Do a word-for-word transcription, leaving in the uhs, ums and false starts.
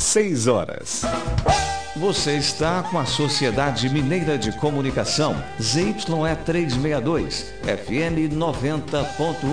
seis horas. Você está com a Sociedade Mineira de Comunicação, Z Y E trezentos e sessenta e dois, F M noventa ponto um.